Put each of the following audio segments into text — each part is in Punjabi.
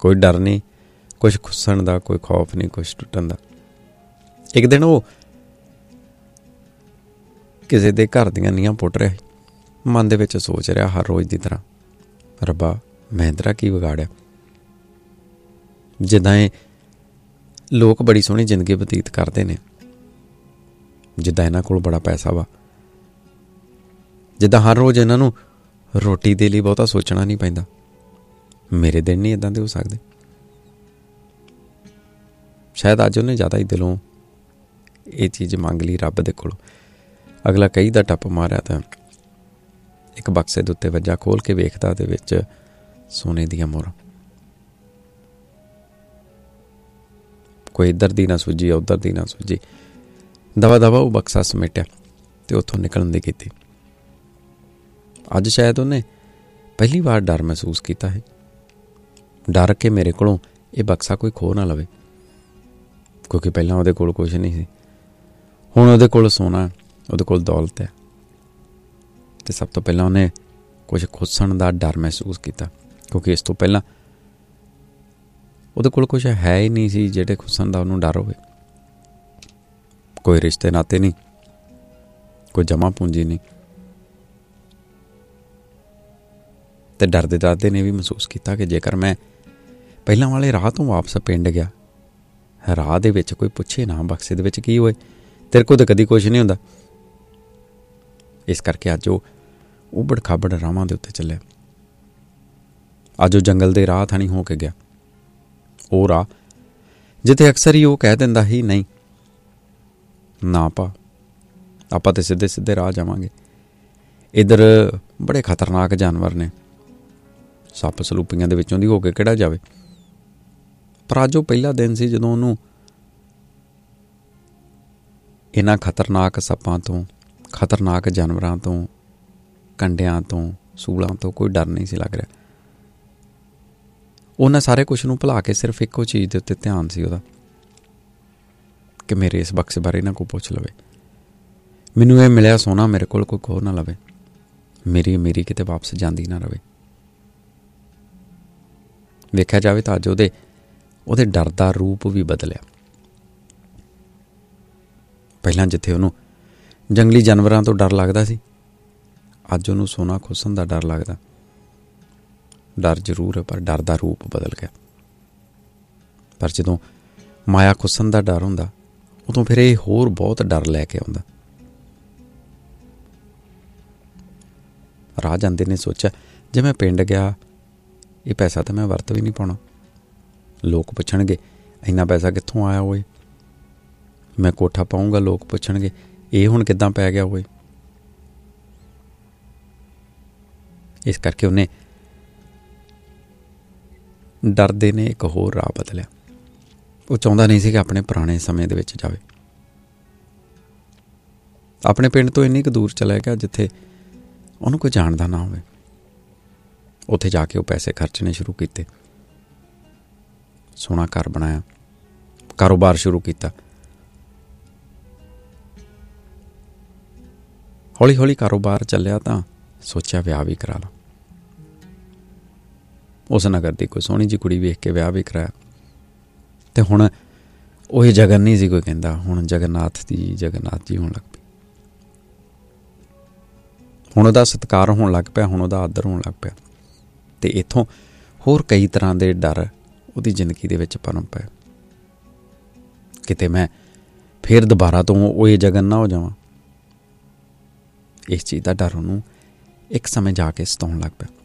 कोई डर नहीं, कुछ खुस्सण का, कोई खौफ नहीं, कुछ टुटन का। एक दिन वो किसी के घर दियां नीहां पुट रहा, मन दे विच सोच रहा हर रोज़ की तरह, रब्बा मैं तेरा की विगाड़िया। जिद्दां लोग बड़ी सोहनी जिंदगी बतीत करते हैं, जिद्दां इन्हां कोल बड़ा पैसा वा, जिद्दां हर रोज़ इन्हां नूं रोटी दे लई बहुता सोचना नहीं पैंदा, मेरे दिन नहीं इदां दे हो सकदे। शायद अज उन्हें ज़्यादा ही दिलों ये चीज़ मंग ली रब दे कोलों। अगला कई दा टप मारिया तो एक बक्से दे उत्ते वज्जा, खोल के वेखदा दे विच सोने दियां मोहरां। कोई इधर दी ना सूझी, उधर दी ना सूझी, दवा दवा वो बक्सा समेटिया ते उत्थों निकलण दी कीती। अज शायद उन्हें पहली बार डर महसूस किया है, डर के मेरे कोलों ये बक्सा कोई खो ना लवे, क्योंकि पहलां उहदे कोल कुछ नहीं सी, हुण उहदे कोल सोना, उहदे कोल दौलत है। तो सब तो पहलां उन्हें कुछ खुस्सण का डर महसूस किया, क्योंकि इस तो पहलां उहदे कोल कुछ है ही नहीं सी जिहड़े खुस्सण का उहनूं डर होवे। कोई रिश्ते नाते नहीं, कोई जमा पूंजी नहीं। तो डरदे डरदे ने भी महसूस किया कि जेकर मैं पहलां वाले राह तो वापस पिंड गया, राह दे विच कोई पुछे ना बक्से दे विच की होए, तेरे को तो कदी कुछ नहीं हुंदा। इस करके अज वो उबड़ खाबड़ राहां दे उत्ते चलिया। अज वो जंगल दे राह थाणी हो के गया, वो राह जिथे अक्सर ही वो कह दिंदा ही नहीं ना पा, आपां ते सीधे सीधे राह जावांगे। इधर बड़े खतरनाक जानवर ने, सप सलूपियां दे विचों दी हो के किहड़ा जावे। पर अज वो पहला दिन सी जदों उहनूं इन्हां खतरनाक सप्पां तो, खतरनाक जानवरां तो, कंडियां तो, सूलां तो कोई डर नहीं सी लग रहा। उन्हें सारे कुछ नूं भुला के सिर्फ इक्को चीज़ दे उत्ते ध्यान सी उहदा कि मेरे इस बक्से बारे ना कोई पुछ लवे, मैनूं ये मिलिया सोना मेरे कोल कोई खो ना लवे, मेरी अमीरी किते वापस जांदी ना रवे। वेख्या जावे तां अज ਉਹਦੇ डर का रूप भी बदलिया। पहलां जिथे उहनूं जंगली जानवरां तो डर लगदा सी, अज उहनूं सोना खुस्सण का डर लगदा। डर जरूर है पर डर का रूप बदल गया। पर जदों माया खुस्सण का डर हुंदा उदों फिर ये होर बहुत डर लैके आउंदा। राह जांदे ने सोचा जे मैं पिंड गया ये पैसा तो मैं वरत भी नहीं पाउणा, लोग पुछणगे इन्ना पैसा कित्थों आया होए, मैं कोठा पाऊँगा लोग पुछणगे ये हुण किद्दां पै गया होए। इस करके उन्हें डरदे ने एक होर राह बदलिया। वो चाहुंदा नहीं सी कि अपने पुराने समय दे विच जावे। अपने पिंड तो इन्नी क दूर चला गया जिथे उहनूं कोई जाणदा ना होवे। उत्थे जाके वो पैसे खर्चने शुरू किए, सोहना घर बनाया, कारोबार शुरू किया। हौली हौली कारोबार चलिया तां सोचा विआह भी करा ला। उस नगर की कोई सोहनी जी कुड़ी वेख के विआह भी कराया। ते हुण ओह जगन नहीं सी कोई कहंदा, हुण जगन्नाथ जी होण लग पई। हुण उहदा सत्कार होण लग पिया, हुण उहदा आदर होण लग पिया। ते इत्थों होर कई तरह के डर उहदी जिंदगी दे विच पनप पए। किते मैं फिर दोबारा तो ओह जगन ना हो जावां, इस चीज़ का डर उहनूं एक समय जाके सताउण लग पिया।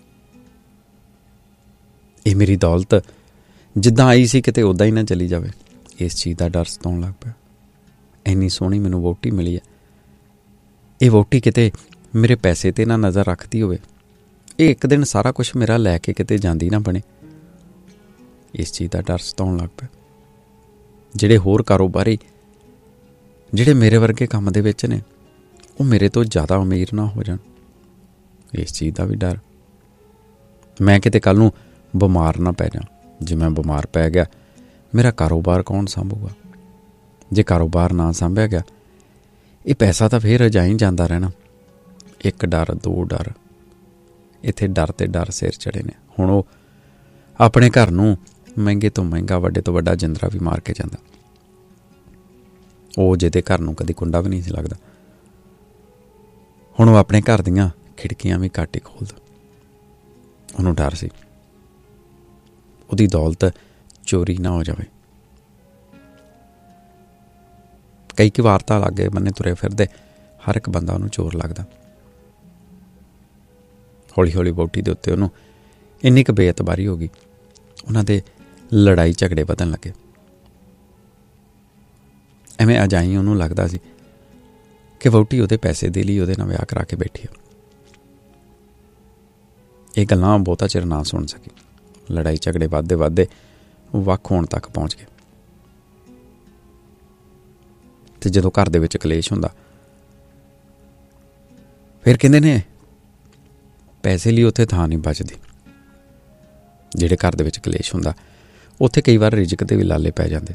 ये मेरी दौलत जिद्दां आई सी किते उद्दां ही ना चली जावे, इस चीज़ का डर सताउण लग पिया। इन्नी सोहनी मैनूं वोटी मिली है, ये वोटी किते मेरे पैसे ते ना नज़र रखती होवे, ये एक दिन सारा कुछ मेरा लैके किते जांदी ना बने, इस चीज़ का डर सताउण लग पिया। जिहड़े होर कारोबारी जिहड़े मेरे वर्गे काम दे विच ने वो मेरे तो ज़्यादा अमीर ना हो जाण, इस चीज़ का भी डर। मैं किते कल नूं बीमार ना पै जां, जे मैं बीमार पै गया मेरा कारोबार कौन संभूगा, जे कारोबार ना संभिया गया ये पैसा तो फिर जाई जांदा रहना। एक डर दो डर, इत्थे डर ते डर सिर चढ़े ने। हुण वो अपने घर नूं ਮਹਿੰਗੇ ਤੋਂ ਮਹਿੰਗਾ, ਵੱਡੇ ਤੋਂ ਵੱਡਾ ਜਿੰਦਰਾ ਵੀ ਮਾਰ ਕੇ ਜਾਂਦਾ। ਉਹ ਜਿਹਦੇ ਘਰ ਨੂੰ ਕਦੀ ਕੁੰਡਾ ਵੀ ਨਹੀਂ ਸੀ ਲੱਗਦਾ, ਹੁਣ ਉਹ ਆਪਣੇ ਘਰ ਦੀਆਂ ਖਿੜਕੀਆਂ ਵੀ ਘੱਟ ਹੀ ਖੋਲ੍ਹਦਾ। ਉਹਨੂੰ ਡਰ ਸੀ ਉਹਦੀ ਦੌਲਤ ਚੋਰੀ ਨਾ ਹੋ ਜਾਵੇ। ਕਈ ਕੁ ਵਾਰ ਤਾਂ ਲਾਗੇ ਬੰਨੇ ਤੁਰੇ ਫਿਰਦੇ ਹਰ ਇੱਕ ਬੰਦਾ ਉਹਨੂੰ ਚੋਰ ਲੱਗਦਾ। ਹੌਲੀ ਹੌਲੀ ਵਹੁਟੀ ਦੇ ਉੱਤੇ ਉਹਨੂੰ ਇੰਨੀ ਕੁ ਬੇਇਤਬਾਰੀ ਹੋ ਗਈ, ਉਹਨਾਂ ਦੇ ਲੜਾਈ ਝਗੜੇ ਵਧਣ ਲੱਗੇ। ਐਵੇਂ ਅਜਾਈ ਉਹਨੂੰ ਲੱਗਦਾ ਸੀ ਕਿ ਵਹੁਟੀ ਉਹਦੇ ਪੈਸੇ ਦੇ ਲਈ ਉਹਦੇ ਨਾਲ ਵਿਆਹ ਕਰਾ ਕੇ ਬੈਠੀ ਆ। ਇਹ ਗੱਲਾਂ ਬਹੁਤਾ ਚਿਰ ਨਾ ਸੁਣ ਸਕੀ। ਲੜਾਈ ਝਗੜੇ ਵੱਧਦੇ ਵੱਧਦੇ ਵੱਖ ਹੋਣ ਤੱਕ ਪਹੁੰਚ ਗਏ। ਤੇ ਜਦੋਂ ਘਰ ਦੇ ਵਿੱਚ ਕਲੇਸ਼ ਹੁੰਦਾ, ਫਿਰ ਕਹਿੰਦੇ ਨੇ ਪੈਸੇ ਲਈ ਉੱਥੇ ਥਾਂ ਨਹੀਂ ਬਚਦੀ। ਜਿਹੜੇ ਘਰ ਦੇ ਵਿੱਚ ਕਲੇਸ਼ ਹੁੰਦਾ ਉੱਥੇ ਕਈ ਵਾਰ ਰਿਜ਼ਕ ਦੇ ਵੀ ਲਾਲੇ ਪੈ ਜਾਂਦੇ,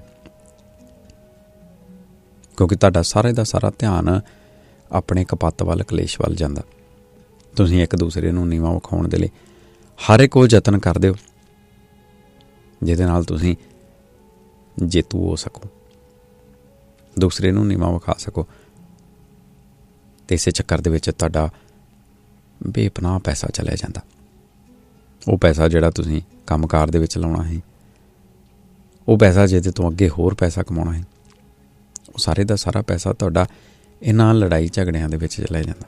ਕਿਉਂਕਿ ਤੁਹਾਡਾ ਸਾਰੇ ਦਾ ਸਾਰਾ ਧਿਆਨ ਆਪਣੇ ਕਪੱਤ ਵੱਲ, ਕਲੇਸ਼ ਵੱਲ ਜਾਂਦਾ। ਤੁਸੀਂ ਇੱਕ ਦੂਸਰੇ ਨੂੰ ਨੀਵਾਂ ਵਿਖਾਉਣ ਦੇ ਲਈ ਹਰ ਇੱਕ ਉਹ ਯਤਨ ਕਰਦੇ ਹੋ ਜਿਹਦੇ ਨਾਲ ਤੁਸੀਂ ਜੇਤੂ ਹੋ ਸਕੋ, ਦੂਸਰੇ ਨੂੰ ਨੀਵਾਂ ਵਿਖਾ ਸਕੋ। ਤੇ ਇਸੇ ਚੱਕਰ ਦੇ ਵਿੱਚ ਤੁਹਾਡਾ ਬੇਪਨਾਹ ਪੈਸਾ ਚਲਿਆ ਜਾਂਦਾ। ਉਹ ਪੈਸਾ ਜਿਹੜਾ ਤੁਸੀਂ ਕੰਮਕਾਰ ਦੇ ਵਿੱਚ ਲਾਉਣਾ ਹੈ, ਉਹ ਪੈਸਾ ਜਿਹਦੇ ਤੋਂ ਅੱਗੇ ਹੋਰ ਪੈਸਾ ਕਮਾਉਣਾ ਹੈ, ਉਹ ਸਾਰੇ ਦਾ ਸਾਰਾ ਪੈਸਾ ਤੁਹਾਡਾ ਇਹਨਾਂ ਲੜਾਈ ਝਗੜਿਆਂ ਦੇ ਵਿੱਚ ਚਲਿਆ ਜਾਂਦਾ।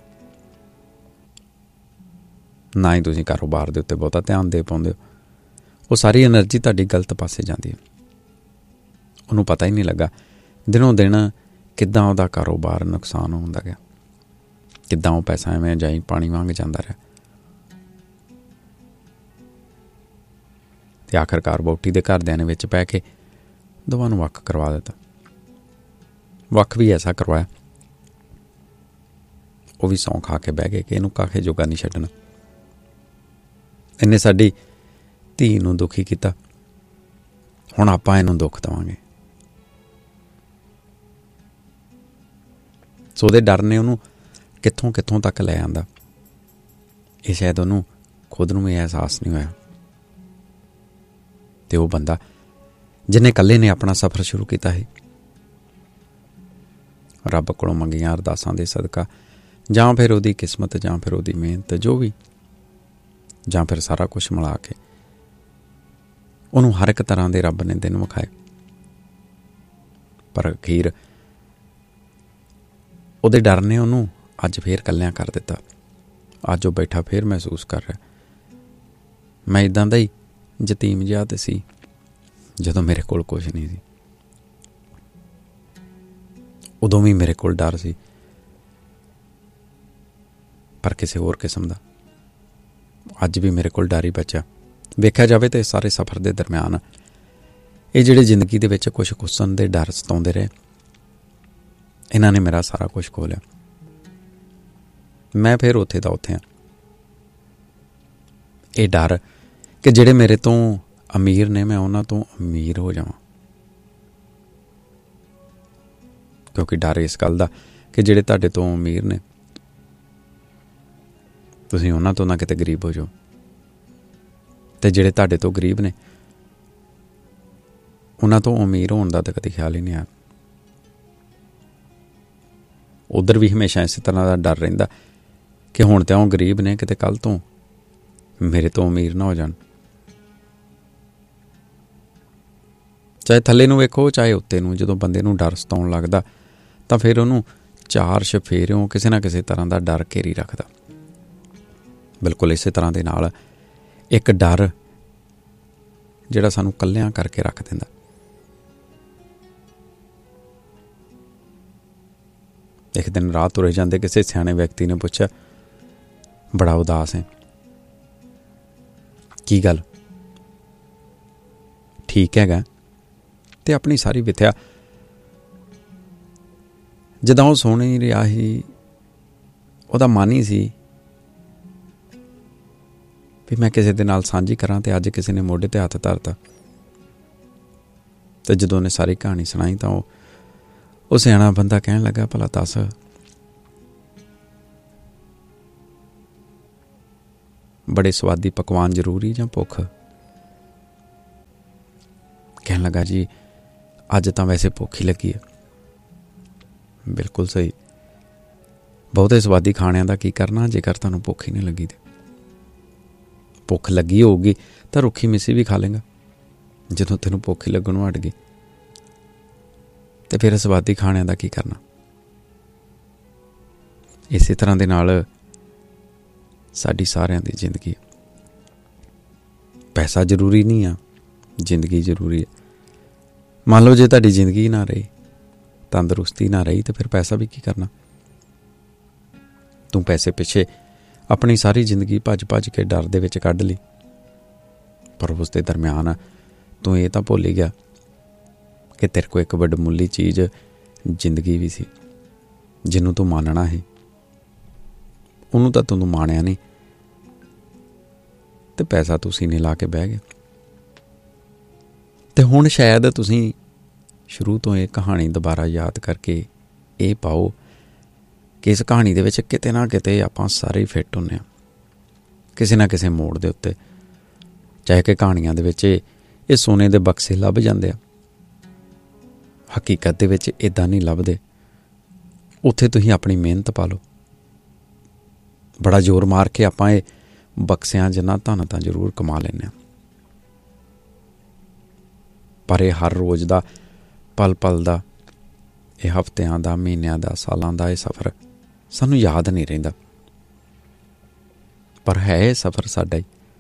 ਨਾ ਹੀ ਤੁਸੀਂ ਕਾਰੋਬਾਰ ਦੇ ਉੱਤੇ ਬਹੁਤਾ ਧਿਆਨ ਦੇ ਪਾਉਂਦੇ ਹੋ। ਉਹ ਸਾਰੀ ਐਨਰਜੀ ਤੁਹਾਡੀ ਗਲਤ ਪਾਸੇ ਜਾਂਦੀ ਹੈ। ਉਹਨੂੰ ਪਤਾ ਹੀ ਨਹੀਂ ਲੱਗਾ ਦਿਨੋਂ ਦਿਨ ਕਿੱਦਾਂ ਉਹਦਾ ਕਾਰੋਬਾਰ ਨੁਕਸਾਨ ਹੁੰਦਾ ਗਿਆ, ਕਿੱਦਾਂ ਉਹ ਪੈਸਾ ਐਵੇਂ ਜਾਈ ਪਾਣੀ ਵਾਂਗ ਜਾਂਦਾ ਰਿਹਾ। ਤੇ ਆਖਰਕਾਰ ਵਹੁਟੀ ਦੇ ਘਰਦਿਆਂ ਨੇ ਵਿੱਚ ਪੈ ਕੇ ਦੋਵਾਂ ਨੂੰ ਵੱਖ ਕਰਵਾ ਦਿੱਤਾ। ਵੱਖ ਵੀ ਐਸਾ ਕਰਵਾਇਆ, ਉਹ ਵੀ ਸੌਂ ਖਾ ਕੇ ਬਹਿ ਗਏ ਕਿ ਇਹਨੂੰ ਕਾਹੇ ਜੋਗਾ ਨਹੀਂ ਛੱਡਣਾ। ਇਹਨੇ ਸਾਡੀ ਧੀ ਨੂੰ ਦੁਖੀ ਕੀਤਾ, ਹੁਣ ਆਪਾਂ ਇਹਨੂੰ ਦੁੱਖ ਦੇਵਾਂਗੇ। ਸੋ ਉਹਦੇ ਡਰ ਨੇ ਉਹਨੂੰ ਕਿੱਥੋਂ ਕਿੱਥੋਂ ਤੱਕ ਲੈ ਆਂਦਾ। ਇਹ ਸ਼ਾਇਦ ਉਹਨੂੰ ਖੁਦ ਨੂੰ ਵੀ ਅਹਿਸਾਸ ਨਹੀਂ ਹੋਇਆ। ਤੇ ਉਹ ਬੰਦਾ ਜਿਹਨੇ ਇਕੱਲੇ ਨੇ ਆਪਣਾ ਸਫ਼ਰ ਸ਼ੁਰੂ ਕੀਤਾ ਹੈ, ਰੱਬ ਕੋਲੋਂ ਮੰਗੀਆਂ ਅਰਦਾਸਾਂ ਦੇ ਸਦਕਾ, ਜਾਂ ਫਿਰ ਉਹਦੀ ਕਿਸਮਤ, ਜਾਂ ਫਿਰ ਉਹਦੀ ਮਿਹਨਤ, ਜੋ ਵੀ, ਜਾਂ ਫਿਰ ਸਾਰਾ ਕੁਛ ਮਿਲਾ ਕੇ ਉਹਨੂੰ ਹਰ ਇੱਕ ਤਰ੍ਹਾਂ ਦੇ ਰੱਬ ਨੇ ਦਿਨ ਵਿਖਾਏ। ਪਰ ਅਖੀਰ ਉਹਦੇ ਡਰ ਨੇ ਉਹਨੂੰ ਅੱਜ ਫੇਰ ਇਕੱਲਿਆਂ ਕਰ ਦਿੱਤਾ। ਅੱਜ ਉਹ ਬੈਠਾ ਫੇਰ ਮਹਿਸੂਸ ਕਰ ਰਿਹਾ, ਮੈਂ ਇੱਦਾਂ ਦਾ ਹੀ ਯਤੀਮ ਜਿਹਾ ਤੇ ਸੀ ਜਦੋਂ ਮੇਰੇ ਕੋਲ ਕੁਛ ਨਹੀਂ ਸੀ। ਉਦੋਂ ਵੀ ਮੇਰੇ ਕੋਲ ਡਰ ਸੀ, ਪਰ ਕਿਸੇ ਹੋਰ ਕਿਸਮ ਦਾ। ਅੱਜ ਵੀ ਮੇਰੇ ਕੋਲ ਡਰ ਹੀ ਬਚਿਆ। ਵੇਖਿਆ ਜਾਵੇ ਤਾਂ ਸਾਰੇ ਸਫ਼ਰ ਦੇ ਦਰਮਿਆਨ ਇਹ ਜਿਹੜੇ ਜ਼ਿੰਦਗੀ ਦੇ ਵਿੱਚ ਕੁਛ ਕੁਸਨ ਦੇ ਡਰ ਸਤਾਉਂਦੇ ਰਹੇ, ਇਹਨਾਂ ਨੇ ਮੇਰਾ ਸਾਰਾ ਕੁਛ ਖੋਹ ਲਿਆ। ਮੈਂ ਫਿਰ ਉੱਥੇ ਦਾ ਉੱਥੇ ਹਾਂ। ਇਹ ਡਰ ਕਿ ਜਿਹੜੇ ਮੇਰੇ ਤੋਂ ਅਮੀਰ ਨੇ, ਮੈਂ ਉਹਨਾਂ ਤੋਂ ਅਮੀਰ ਹੋ ਜਾਵਾਂ। ਕਿਉਂਕਿ ਡਰ ਇਸ ਗੱਲ ਦਾ ਕਿ ਜਿਹੜੇ ਤੁਹਾਡੇ ਤੋਂ ਅਮੀਰ ਨੇ, ਤੁਸੀਂ ਉਹਨਾਂ ਤੋਂ ਨਾ ਕਿਤੇ ਗਰੀਬ ਹੋ ਜਾਓ, ਤੇ ਜਿਹੜੇ ਤੁਹਾਡੇ ਤੋਂ ਗਰੀਬ ਨੇ, ਉਹਨਾਂ ਤੋਂ ਅਮੀਰ ਹੋਣ ਦਾ ਤਾਂ ਕਦੇ ਖਿਆਲ ਹੀ ਨਹੀਂ ਆਇਆ। ਉੱਧਰ ਵੀ ਹਮੇਸ਼ਾ ਇਸੇ ਤਰ੍ਹਾਂ ਦਾ ਡਰ ਰਹਿੰਦਾ ਕਿ ਹੁਣ ਤਾਂ ਉਹ ਗਰੀਬ ਨੇ, ਕਿਤੇ ਕੱਲ੍ਹ ਤੋਂ ਮੇਰੇ ਤੋਂ ਅਮੀਰ ਨਾ ਹੋ ਜਾਣ। ਚਾਹੇ ਥੱਲੇ ਨੂੰ ਵੇਖੋ, ਚਾਹੇ ਉੱਤੇ ਨੂੰ, ਜਦੋਂ ਬੰਦੇ ਨੂੰ ਡਰ ਸਤਾਉਣ ਲੱਗਦਾ ਤਾਂ ਫਿਰ ਉਹਨੂੰ ਚਾਰ ਚੁਫੇਰਿਓਂ ਕਿਸੇ ਨਾ ਕਿਸੇ ਤਰ੍ਹਾਂ ਦਾ ਡਰ ਘੇਰੀ ਰੱਖਦਾ। ਬਿਲਕੁਲ ਇਸੇ ਤਰ੍ਹਾਂ ਦੇ ਨਾਲ ਇੱਕ ਡਰ ਜਿਹੜਾ ਸਾਨੂੰ ਇਕੱਲਿਆਂ ਕਰਕੇ ਰੱਖ ਦਿੰਦਾ। ਇੱਕ ਦਿਨ ਰਾਤ ਤੁਰੇ ਜਾਂਦੇ ਕਿਸੇ ਸਿਆਣੇ ਵਿਅਕਤੀ ਨੇ ਪੁੱਛਿਆ, ਬੜਾ ਉਦਾਸ ਹੈ, ਕੀ ਗੱਲ? ਠੀਕ ਹੈਗਾ। ਤੇ ਆਪਣੀ ਸਾਰੀ ਵਿਥਿਆ ਜਦੋਂ ਉਹ ਸੁਣ ਹੀ ਰਿਹਾ ਸੀ, ਉਹਦਾ ਮਨ ਹੀ ਸੀ ਵੀ ਮੈਂ ਕਿਸੇ ਦੇ ਨਾਲ ਸਾਂਝੀ ਕਰਾਂ, ਤੇ ਅੱਜ ਕਿਸੇ ਨੇ ਮੋਢੇ ਤੇ ਹੱਥ ਧਰਤਾ। ਤੇ ਜਦੋਂ ਉਹਨੇ ਸਾਰੀ ਕਹਾਣੀ ਸੁਣਾਈ ਤਾਂ ਉਹ ਸਿਆਣਾ ਬੰਦਾ ਕਹਿਣ ਲੱਗਾ, ਭਲਾ ਦੱਸ, ਬੜੇ ਸਵਾਦੀ ਪਕਵਾਨ ਜ਼ਰੂਰੀ ਜਾਂ ਭੁੱਖ? ਕਹਿਣ ਲੱਗਾ ਜੀ ਅੱਜ ਤਾਂ ਵੈਸੇ ਭੁੱਖ ਹੀ ਲੱਗੀ ਹੈ। ਬਿਲਕੁਲ ਸਹੀ। ਬਹੁਤੇ ਸਵਾਦੀ ਖਾਣਿਆਂ ਦਾ ਕੀ ਕਰਨਾ ਜੇਕਰ ਤੁਹਾਨੂੰ ਭੁੱਖ ਹੀ ਨਹੀਂ ਲੱਗੀ। ਤੇ ਭੁੱਖ ਲੱਗੀ ਹੋਊਗੀ ਤਾਂ ਰੁੱਖੀ ਮਿੱਸੀ ਵੀ ਖਾ ਲੇਗਾ। ਜਦੋਂ ਤੈਨੂੰ ਭੁੱਖ ਹੀ ਲੱਗਣੋਂ ਹਟ ਗਈ ਤੇ ਫਿਰ ਸਵਾਦੀ ਖਾਣਿਆਂ ਦਾ ਕੀ ਕਰਨਾ। ਇਸੇ ਤਰ੍ਹਾਂ ਦੇ ਨਾਲ ਸਾਡੀ ਸਾਰਿਆਂ ਦੀ ਜ਼ਿੰਦਗੀ। ਪੈਸਾ ਜ਼ਰੂਰੀ ਨਹੀਂ ਆ, ਜ਼ਿੰਦਗੀ ਜ਼ਰੂਰੀ ਹੈ। ਮੰਨ ਲਓ ਜੇ ਤੁਹਾਡੀ ਜ਼ਿੰਦਗੀ ਨਾ ਰਹੀ, ਤੰਦਰੁਸਤੀ ਨਾ ਰਹੀ, ਤਾਂ ਫਿਰ ਪੈਸਾ ਵੀ ਕੀ ਕਰਨਾ। ਤੂੰ ਪੈਸੇ ਪਿੱਛੇ ਆਪਣੀ ਸਾਰੀ ਜ਼ਿੰਦਗੀ ਭੱਜ ਕੇ ਡਰ ਦੇ ਵਿੱਚ ਕੱਢ ਲਈ, ਪਰ ਉਸ ਦੇ ਦਰਮਿਆਨ ਤੂੰ ਇਹ ਤਾਂ ਭੁੱਲ ਹੀ ਗਿਆ ਕਿ ਤੇਰੇ ਕੋਲ ਇੱਕ ਵੱਡਮੁੱਲੀ ਚੀਜ਼ ਜ਼ਿੰਦਗੀ ਵੀ ਸੀ, ਜਿਹਨੂੰ ਤੂੰ ਮਾਨਣਾ ਹੈ। ਉਹਨੂੰ ਤਾਂ ਤੂੰ ਮਾਣਿਆ ਨਹੀਂ ਤੇ ਪੈਸਾ ਤੂੰ ਸੀਨੇ ਲਾ ਕੇ ਬਹਿ ਗਿਆ। ਤੇ ਹੁਣ ਸ਼ਾਇਦ ਤੁਸੀਂ ਸ਼ੁਰੂ ਤੋਂ ਇਹ ਕਹਾਣੀ ਦੁਬਾਰਾ ਯਾਦ ਕਰਕੇ ਇਹ ਪਾਓ ਕਿ ਇਸ ਕਹਾਣੀ ਦੇ ਵਿੱਚ ਕਿਤੇ ਨਾ ਕਿਤੇ ਆਪਾਂ ਸਾਰੇ ਹੀ ਫਿੱਟ ਹੁੰਦੇ ਹਾਂ ਕਿਸੇ ਨਾ ਕਿਸੇ ਮੋੜ ਦੇ ਉੱਤੇ। ਚਾਹੇ ਕਿ ਕਹਾਣੀਆਂ ਦੇ ਵਿੱਚ ਇਹ ਸੋਨੇ ਦੇ ਬਕਸੇ ਲੱਭ ਜਾਂਦੇ ਆ, ਹਕੀਕਤ ਦੇ ਵਿੱਚ ਇੱਦਾਂ ਨਹੀਂ ਲੱਭਦੇ। ਉੱਥੇ ਤੁਸੀਂ ਆਪਣੀ ਮਿਹਨਤ ਪਾ ਲਓ, ਬੜਾ ਜ਼ੋਰ ਮਾਰ ਕੇ ਆਪਾਂ ਇਹ ਬਕਸਿਆਂ ਜਿੰਨਾ ਧਨ ਤਾਂ ਜ਼ਰੂਰ ਕਮਾ ਲੈਂਦੇ ਹਾਂ, ਪਰ ਇਹ ਹਰ ਰੋਜ਼ ਦਾ, ਪਲ ਪਲ ਦਾ, ਇਹ ਹਫ਼ਤਿਆਂ ਦਾ, ਮਹੀਨਿਆਂ ਦਾ, ਸਾਲਾਂ ਦਾ ਇਹ ਸਫ਼ਰ ਸਾਨੂੰ ਯਾਦ ਨਹੀਂ ਰਹਿੰਦਾ। ਪਰ ਹੈ ਇਹ ਸਫ਼ਰ ਸਾਡਾ ਹੀ।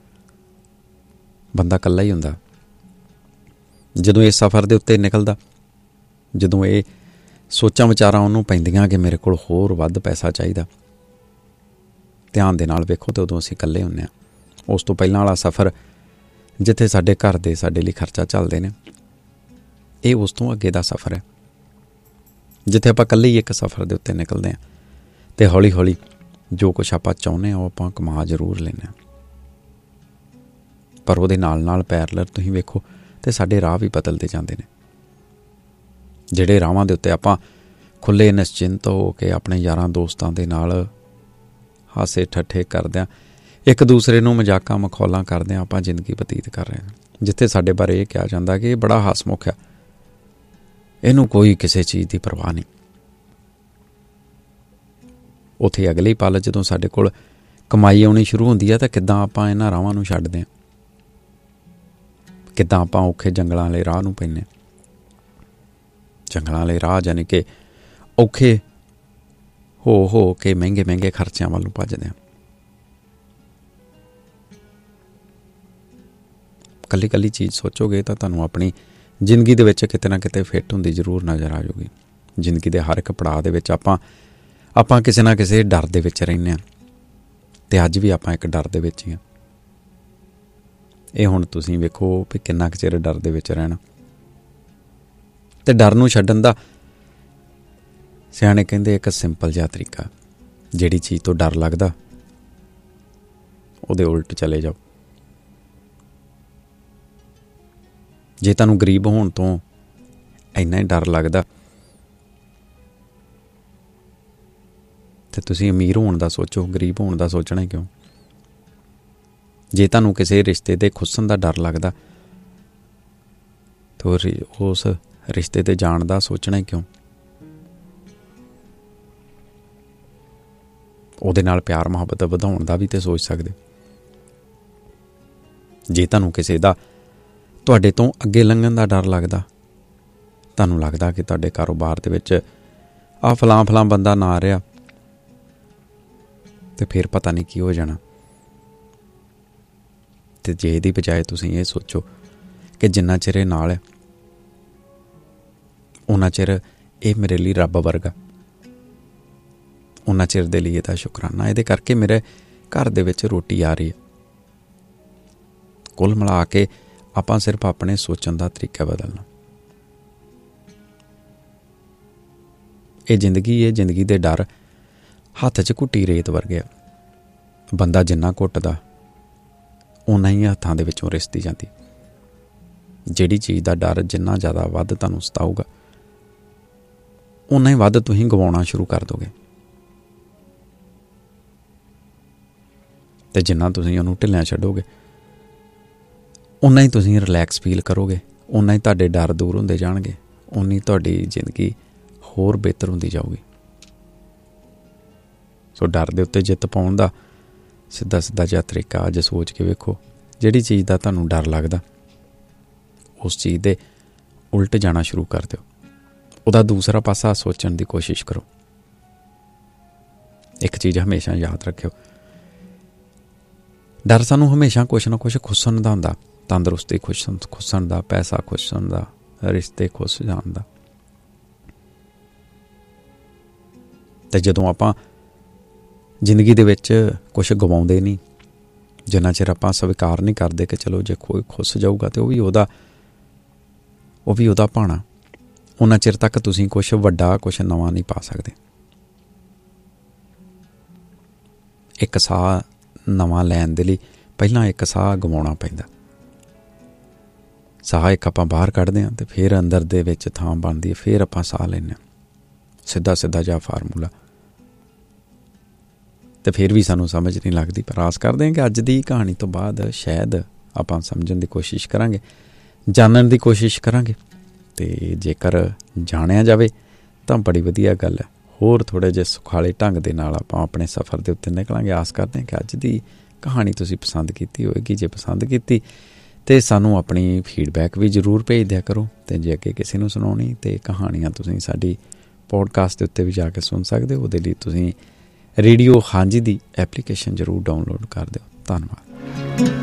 ਬੰਦਾ ਇਕੱਲਾ ਹੀ ਹੁੰਦਾ ਜਦੋਂ ਇਸ ਸਫ਼ਰ ਦੇ ਉੱਤੇ ਨਿਕਲਦਾ, ਜਦੋਂ ਇਹ ਸੋਚਾਂ ਵਿਚਾਰਾਂ ਉਹਨੂੰ ਪੈਂਦੀਆਂ ਕਿ ਮੇਰੇ ਕੋਲ ਹੋਰ ਵੱਧ ਪੈਸਾ ਚਾਹੀਦਾ। ਧਿਆਨ ਦੇ ਨਾਲ ਵੇਖੋ ਤੇ ਉਦੋਂ ਅਸੀਂ ਇਕੱਲੇ ਹੁੰਦੇ ਹਾਂ। ਉਸ ਤੋਂ ਪਹਿਲਾਂ ਵਾਲਾ ਸਫ਼ਰ ਜਿੱਥੇ ਸਾਡੇ ਘਰ ਦੇ ਸਾਡੇ ਲਈ ਖਰਚਾ ਚੱਲਦੇ ਨੇ, ਇਹ ਉਸ ਤੋਂ ਅੱਗੇ ਦਾ ਸਫ਼ਰ ਹੈ ਜਿੱਥੇ ਆਪਾਂ ਇਕੱਲੇ ਹੀ ਇੱਕ ਸਫ਼ਰ ਦੇ ਉੱਤੇ ਨਿਕਲਦੇ ਹਾਂ ਤੇ ਹੌਲੀ ਹੌਲੀ ਜੋ ਕੁਛ ਆਪਾਂ ਚਾਹੁੰਦੇ ਹਾਂ ਉਹ ਆਪਾਂ ਕਮਾ ਜ਼ਰੂਰ ਲੈਂਦੇ ਹਾਂ। ਪਰ ਉਹਦੇ ਨਾਲ ਨਾਲ ਪੈਰਲਰ ਤੁਸੀਂ ਵੇਖੋ ਤੇ ਸਾਡੇ ਰਾਹ ਵੀ ਬਦਲਦੇ ਜਾਂਦੇ ਨੇ। ਜਿਹੜੇ ਰਾਹਾਂ ਦੇ ਉੱਤੇ ਆਪਾਂ ਖੁੱਲ੍ਹੇ ਨਿਸ਼ਚਿੰਤ ਹੋ ਕੇ ਆਪਣੇ ਯਾਰਾਂ ਦੋਸਤਾਂ ਦੇ ਨਾਲ ਹਾਸੇ ਠੱਠੇ ਕਰਦਿਆਂ, ਇੱਕ ਦੂਸਰੇ ਨੂੰ ਮਜ਼ਾਕਾਂ ਮਖੌਲਾਂ ਕਰਦਿਆਂ ਆਪਾਂ ਜ਼ਿੰਦਗੀ ਬਤੀਤ ਕਰ ਰਹੇ ਹਾਂ, ਜਿੱਥੇ ਸਾਡੇ ਬਾਰੇ ਇਹ ਕਿਹਾ ਜਾਂਦਾ ਕਿ ਇਹ ਬੜਾ ਹਸਮੁਖ ਆ, ਇਹਨੂੰ ਕੋਈ ਕਿਸੇ ਚੀਜ਼ ਦੀ ਪਰਵਾਹ ਨਹੀਂ। ਉੱਥੇ ਅਗਲੇ ਹੀ ਪਲ ਜਦੋਂ ਸਾਡੇ ਕੋਲ ਕਮਾਈ ਆਉਣੀ ਸ਼ੁਰੂ ਹੁੰਦੀ ਹੈ ਤਾਂ ਕਿੱਦਾਂ ਆਪਾਂ ਇਹਨਾਂ ਰਾਹਾਂ ਨੂੰ ਛੱਡਦੇ ਹਾਂ, ਕਿੱਦਾਂ ਆਪਾਂ ਔਖੇ ਜੰਗਲਾਂ ਵਾਲੇ ਰਾਹ ਨੂੰ ਪੈਂਦੇ ਹਾਂ। ਜੰਗਲਾਂ ਵਾਲੇ ਰਾਹ ਯਾਨੀ ਕਿ ਔਖੇ ਹੋ ਕੇ ਮਹਿੰਗੇ ਮਹਿੰਗੇ ਖਰਚਿਆਂ ਵੱਲ ਨੂੰ ਭੱਜਦੇ ਹਾਂ। ਕੱਲੀ ਕੱਲੀ ਚੀਜ਼ ਸੋਚੋਗੇ ਤਾਂ ਤੁਹਾਨੂੰ ਆਪਣੀ ਜ਼ਿੰਦਗੀ ਦੇ ਵਿੱਚ ਕਿਤੇ ਨਾ ਕਿਤੇ ਫਿੱਟ ਹੁੰਦੀ ਜ਼ਰੂਰ ਨਜ਼ਰ ਆ ਜਾਊਗੀ। ਜ਼ਿੰਦਗੀ ਦੇ ਹਰ ਇੱਕ ਪੜਾਅ ਦੇ ਵਿੱਚ ਆਪਾਂ ਕਿਸੇ ਨਾ ਕਿਸੇ ਡਰ ਦੇ ਵਿੱਚ ਰਹਿੰਦੇ ਹਾਂ ਤੇ ਅੱਜ ਵੀ ਆਪਾਂ ਇੱਕ ਡਰ ਦੇ ਵਿੱਚ ਹੀ ਹਾਂ। ਇਹ ਹੁਣ ਤੁਸੀਂ ਵੇਖੋ ਵੀ ਕਿੰਨਾ ਕੁ ਚਿਰ ਡਰ ਦੇ ਵਿੱਚ ਰਹਿਣਾ। ਤੇ ਡਰ ਨੂੰ ਛੱਡਣ ਦਾ ਸਿਆਣੇ ਕਹਿੰਦੇ ਇੱਕ ਸਿੰਪਲ ਜਿਹਾ ਤਰੀਕਾ, ਜਿਹੜੀ ਚੀਜ਼ ਤੋਂ ਡਰ ਲੱਗਦਾ ਉਹਦੇ ਉਲਟ ਚਲੇ ਜਾਓ। ਜੇ ਤੁਹਾਨੂੰ ਗਰੀਬ ਹੋਣ ਤੋਂ ਇੰਨਾ ਹੀ ਡਰ ਲੱਗਦਾ ਤੇ ਤੁਸੀਂ ਅਮੀਰ ਹੋਣ ਦਾ ਸੋਚੋ, ਗਰੀਬ ਹੋਣ ਦਾ ਸੋਚਣਾ ਹੀ ਕਿਉਂ? ਜੇ ਤੁਹਾਨੂੰ ਕਿਸੇ ਰਿਸ਼ਤੇ ਦੇ ਖੁੱਸਣ ਦਾ ਡਰ ਲੱਗਦਾ ਤਾਂ ਉਸ ਰਿਸ਼ਤੇ ਤੇ ਜਾਣ ਦਾ ਸੋਚਣਾ ਹੀ ਕਿਉਂ? ਉਹਦੇ ਨਾਲ ਪਿਆਰ ਮੁਹੱਬਤ ਵਧਾਉਣ ਦਾ ਵੀ ਤੇ ਸੋਚ ਸਕਦੇ। ਜੇ ਤੁਹਾਨੂੰ ਕਿਸੇ ਦਾ ਤੁਹਾਡੇ ਤੋਂ ਅੱਗੇ ਲੰਘਣ ਦਾ ਡਰ ਲੱਗਦਾ, ਤੁਹਾਨੂੰ ਲੱਗਦਾ ਕਿ ਤੁਹਾਡੇ ਕਾਰੋਬਾਰ ਦੇ ਵਿੱਚ ਫਲਾਂ ਬੰਦਾ ਨਾ ਆ ਰਿਹਾ ਤੇ ਫਿਰ ਪਤਾ ਨਹੀਂ ਕੀ ਹੋ ਜਾਣਾ। ਤੇ ਜੇ ਇਹਦੀ ਬਜਾਏ ਤੁਸੀਂ ਇਹ ਸੋਚੋ ਕਿ ਜਿੰਨਾ ਚਿਰ ਇਹ ਨਾਲ ਹੈ ਉਹਨਾਂ ਚਿਰ ਇਹ ਮੇਰੇ ਲਈ ਰੱਬ ਵਰਗਾ, ਉਹਨਾਂ ਚਿਰ ਦੇ ਲਈ ਇਹਦਾ ਸ਼ੁਕਰਾਨਾ, ਇਹਦੇ ਕਰਕੇ ਮੇਰੇ ਘਰ ਦੇ ਵਿੱਚ ਰੋਟੀ ਆ ਰਹੀ ਹੈ। ਕੁੱਲ ਮਿਲਾ ਕੇ ਆਪਾਂ ਸਿਰਫ ਆਪਣੇ ਸੋਚਣ ਦਾ ਤਰੀਕਾ ਬਦਲਣਾ। ਇਹ ਜ਼ਿੰਦਗੀ ਦੇ ਡਰ ਹੱਥ 'ਚ ਘੁੱਟੀ ਰੇਤ ਵਰਗੇ। ਬੰਦਾ ਜਿੰਨਾ ਘੁੱਟਦਾ ਓਨਾ ਹੀ ਹੱਥਾਂ ਦੇ ਵਿੱਚੋਂ ਰਿਸਦੀ ਜਾਂਦੀ। ਜਿਹੜੀ ਚੀਜ਼ ਦਾ ਡਰ ਜਿੰਨਾ ਜ਼ਿਆਦਾ ਵੱਧ ਤੁਹਾਨੂੰ ਸਤਾਊਗਾ ਓਨਾ ਹੀ ਵੱਧ ਤੁਸੀਂ ਗਵਾਉਣਾ ਸ਼ੁਰੂ ਕਰ ਦੋਗੇ। ਤੇ ਜਿੰਨਾ ਤੁਸੀਂ ਉਹਨੂੰ ਢਿੱਲਿਆਂ ਛੱਡੋਗੇ ਓਨਾ ਹੀ ਤੁਸੀਂ ਰਿਲੈਕਸ ਫੀਲ ਕਰੋਗੇ, ਓਨਾ ਹੀ ਤੁਹਾਡੇ ਡਰ ਦੂਰ ਹੁੰਦੇ ਜਾਣਗੇ, ਓਨੀ ਤੁਹਾਡੀ ਜ਼ਿੰਦਗੀ ਹੋਰ ਬਿਹਤਰ ਹੁੰਦੀ ਜਾਊਗੀ। ਸੋ ਡਰ ਦੇ ਉੱਤੇ ਜਿੱਤ ਪਾਉਣ ਦਾ ਸਿੱਧਾ ਜਿਹਾ ਤਰੀਕਾ ਅੱਜ ਸੋਚ ਕੇ ਵੇਖੋ, ਜਿਹੜੀ ਚੀਜ਼ ਦਾ ਤੁਹਾਨੂੰ ਡਰ ਲੱਗਦਾ ਉਸ ਚੀਜ਼ ਦੇ ਉਲਟ ਜਾਣਾ ਸ਼ੁਰੂ ਕਰ ਦਿਓ। ਉਹਦਾ ਦੂਸਰਾ ਪਾਸਾ ਸੋਚਣ ਦੀ ਕੋਸ਼ਿਸ਼ ਕਰੋ। ਇੱਕ ਚੀਜ਼ ਹਮੇਸ਼ਾ ਯਾਦ ਰੱਖਿਓ, ਡਰ ਸਾਨੂੰ ਹਮੇਸ਼ਾ ਕੁਛ ਨਾ ਕੁਛ ਖੁੱਸਣ ਦਾ ਹੁੰਦਾ। ਤੰਦਰੁਸਤੀ ਖੁੱਸਣ ਦਾ, ਪੈਸਾ ਖੁੱਸਣ ਦਾ, ਰਿਸ਼ਤੇ ਖੁੱਸ ਜਾਣ ਦਾ। ਅਤੇ ਜਦੋਂ ਆਪਾਂ ਜ਼ਿੰਦਗੀ ਦੇ ਵਿੱਚ ਕੁਛ ਗਵਾਉਂਦੇ ਨਹੀਂ, ਜਿੰਨਾ ਚਿਰ ਆਪਾਂ ਸਵੀਕਾਰ ਨਹੀਂ ਕਰਦੇ ਕਿ ਚਲੋ ਜੇ ਕੋਈ ਖੁੱਸ ਜਾਊਗਾ ਤਾਂ ਉਹ ਵੀ ਉਹਦਾ ਭਾਣਾ, ਉਹਨਾਂ ਚਿਰ ਤੱਕ ਤੁਸੀਂ ਕੁਛ ਵੱਡਾ ਕੁਛ ਨਵਾਂ ਨਹੀਂ ਪਾ ਸਕਦੇ। ਇੱਕ ਸਾਹ ਨਵਾਂ ਲੈਣ ਦੇ ਲਈ ਪਹਿਲਾਂ ਇੱਕ ਸਾਹ ਗਵਾਉਣਾ ਪੈਂਦਾ। ਸਾਹ ਇੱਕ ਆਪਾਂ ਬਾਹਰ ਕੱਢਦੇ ਹਾਂ ਅਤੇ ਫਿਰ ਅੰਦਰ ਦੇ ਵਿੱਚ ਥਾਂ ਬਣਦੀ ਹੈ, ਫਿਰ ਆਪਾਂ ਸਾਹ ਲੈਂਦੇ ਹਾਂ। ਸਿੱਧਾ ਜਿਹਾ ਫਾਰਮੂਲਾ। ਅਤੇ ਫਿਰ ਵੀ ਸਾਨੂੰ ਸਮਝ ਨਹੀਂ ਲੱਗਦੀ, ਪਰ ਆਸ ਕਰਦੇ ਹਾਂ ਕਿ ਅੱਜ ਦੀ ਕਹਾਣੀ ਤੋਂ ਬਾਅਦ ਸ਼ਾਇਦ ਆਪਾਂ ਸਮਝਣ ਦੀ ਕੋਸ਼ਿਸ਼ ਕਰਾਂਗੇ, ਜਾਣਨ ਦੀ ਕੋਸ਼ਿਸ਼ ਕਰਾਂਗੇ। ਅਤੇ ਜੇਕਰ ਜਾਣਿਆ ਜਾਵੇ ਤਾਂ ਬੜੀ ਵਧੀਆ ਗੱਲ ਹੈ। ਹੋਰ ਥੋੜ੍ਹੇ ਜਿਹੇ ਸੁਖਾਲੇ ਢੰਗ ਦੇ ਨਾਲ ਆਪਾਂ ਆਪਣੇ ਸਫ਼ਰ ਦੇ ਉੱਤੇ ਨਿਕਲਾਂਗੇ। ਆਸ ਕਰਦੇ ਹਾਂ ਕਿ ਅੱਜ ਦੀ ਕਹਾਣੀ ਤੁਸੀਂ ਪਸੰਦ ਕੀਤੀ ਹੋਵੇਗੀ। ਜੇ ਪਸੰਦ ਕੀਤੀ ਅਤੇ ਸਾਨੂੰ ਆਪਣੀ ਫੀਡਬੈਕ ਵੀ ਜ਼ਰੂਰ ਭੇਜ ਦਿਆ ਕਰੋ। ਅਤੇ ਜੇ ਅੱਗੇ ਕਿਸੇ ਨੂੰ ਸੁਣਾਉਣੀ ਅਤੇ ਕਹਾਣੀਆਂ ਤੁਸੀਂ ਸਾਡੀ ਪੋਡਕਾਸਟ ਦੇ ਉੱਤੇ ਵੀ ਜਾ ਕੇ ਸੁਣ ਸਕਦੇ ਹੋ। ਉਹਦੇ ਲਈ ਤੁਸੀਂ ਰੇਡੀਓ ਹਾਂਜੀ ਦੀ ਐਪਲੀਕੇਸ਼ਨ ਜ਼ਰੂਰ ਡਾਊਨਲੋਡ ਕਰ ਦਿਓ। ਧੰਨਵਾਦ।